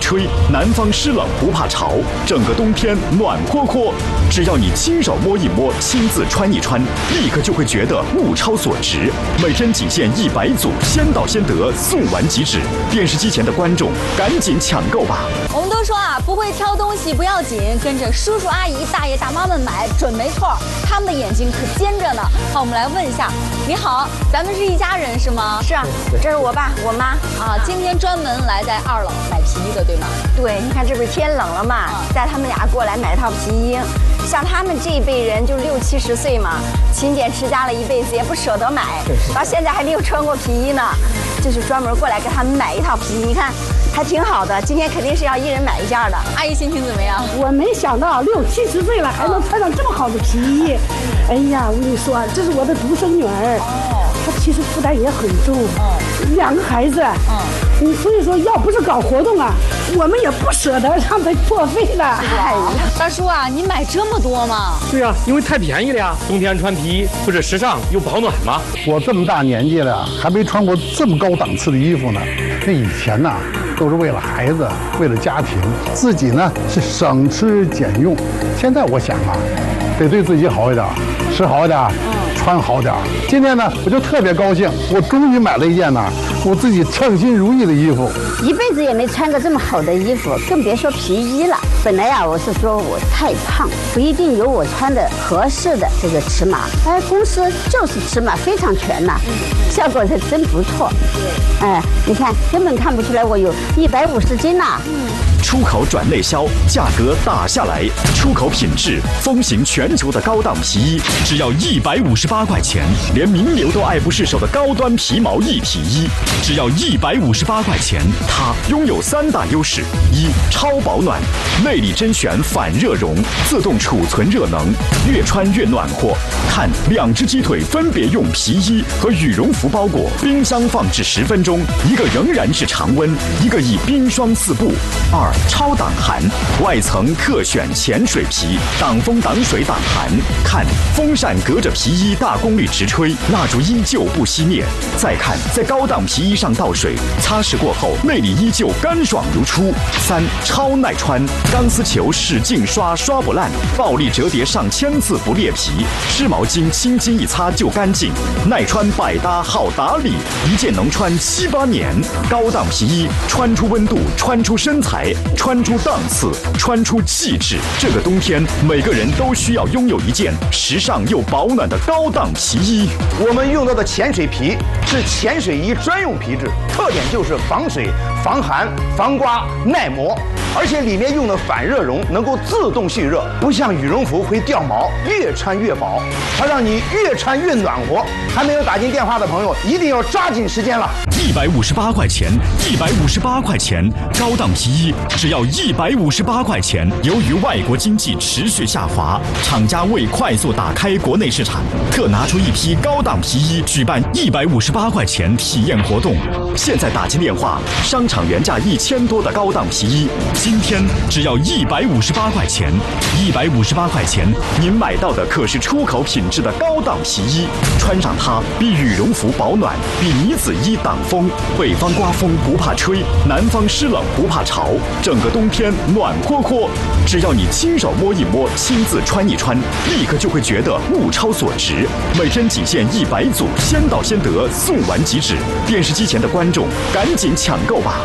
吹，南方湿冷不怕潮，整个冬天暖和和。只要你亲手摸一摸，亲自穿一穿，立刻就会觉得物超所值。每天仅限100组，先到先得，送完即止。电视机前的观众，赶紧抢购吧！ 我们都说啊，不会挑东西不要紧，跟着叔叔阿姨、大爷大妈们买准没错，他们的眼睛可尖着呢。好，我们来问一下，你好，咱们是一家人是吗？ 是啊，这是我爸我妈啊，今天专门来在2楼买皮衣的，对吗？ 对，你看这不是天冷了嘛，带他们俩过来买套皮衣。像他们这一辈人就60、70岁嘛，勤俭持家了一辈子，也不舍得买，到现在还没有穿过皮衣呢，就是专门过来给他们买一套皮衣。你看，还挺好的。今天肯定是要1人买1件的。 阿姨心情怎么样？ 我没想到60、70岁了还能穿上这么好的皮衣。哎呀，我跟你说，这是我的独生女儿。她其实负担也很重。2个孩子。所以说要不是搞活动啊，我们也不舍得让她破费了。 哎呀，大叔啊，你买这么多吗？ 对啊，因为太便宜了呀，冬天穿皮衣不是时尚又保暖吗？ 我这么大年纪了，还没穿过这么高档次的衣服呢。那以前呢，都是为了孩子，为了家庭，自己呢是省吃俭用。现在我想啊，得对自己好一点，吃好一点，穿好点。今天呢，我就特别高兴，我终于买了一件呢我自己称心如意的衣服。 一辈子也没穿过这么好的衣服，更别说皮衣了。本来呀，我是说我太胖，不一定有我穿的合适的这个尺码。哎，公司就是尺码非常全呐，效果是真不错。哎，你看根本看不出来我有150斤呐。 出口转内销，价格打下来。出口品质，风行全球的高档皮衣，只要158块钱，连名流都爱不释手的高端皮毛一体衣，只要158块钱。它拥有3大优势：一、超保暖，内里甄选反热熔，自动储存热能，越穿越暖和。看，2只鸡腿分别用皮衣和羽绒服包裹，冰箱放置10分钟，一个仍然是常温，一个以冰霜四布。2、超挡寒，外层特选潜水皮，挡风挡水挡寒。看，风扇隔着皮衣大功率直吹，蜡烛依旧不熄灭。再看，在高档皮衣上倒水，擦拭过后内里依旧干爽如初。3、超耐穿，钢丝球使劲刷刷不烂，暴力折叠上千次不裂皮，湿毛巾轻轻一擦就干净，耐穿百搭好打理，一件能穿7、8年。高档皮衣，穿出温度，穿出身材，穿出档次，穿出气质。这个冬天，每个人都需要拥有一件时尚又保暖的高档皮衣。 我们用到的潜水皮是潜水衣专用皮质，特点就是防水、防寒、防刮、耐磨，而且里面用的反热熔能够自动蓄热，不像羽绒服会掉毛，越穿越薄，它让你越穿越暖和。还没有打进电话的朋友，一定要抓紧时间了。 158块钱，158块钱，高档皮衣只要158块钱。由于外国经济持续下滑，厂家为快速打开国内市场，特拿出一批高档皮衣举办158块钱体验活动。现在打进电话，商场原价1000多的高档皮衣，今天只要158块钱。158块钱，您买到的可是出口品质的高档皮衣，穿上它比羽绒服保暖，比呢子衣挡风。北方刮风不怕吹，南方湿冷不怕潮，整个冬天暖和和。只要你亲手摸一摸，亲自穿一穿，立刻就会觉得物超所值。每天仅限100组，先到先得，送完即止。电视机前的观众，赶紧抢购吧！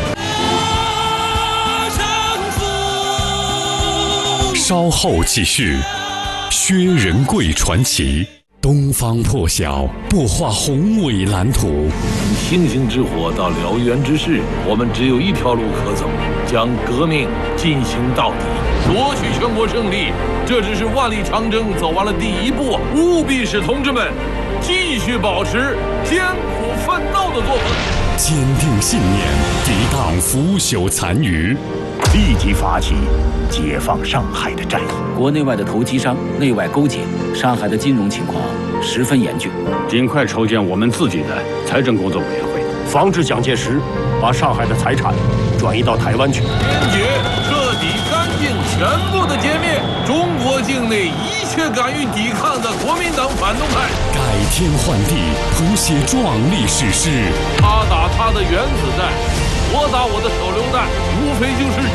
稍后继续，薛仁贵传奇。东方破晓，擘画宏伟蓝图。 从星星之火到燎原之势，我们只有一条路可走，将革命进行到底，夺取全国胜利。这只是万里长征走完了第一步，务必使同志们继续保持艰苦奋斗的作风， 坚定信念，抵挡腐朽残余， 立即发起解放上海的战役。 国内外的投机商内外勾结，上海的金融情况十分严峻， 尽快筹建我们自己的财政工作委员会， 防止蒋介石把上海的财产转移到台湾去。 坚决、彻底、干净、全部的歼灭中国境内一切敢于抵抗的国民党反动派， 改天换地，谱写壮丽史诗。 他打他的原子弹，我打我的手榴弹，无非就是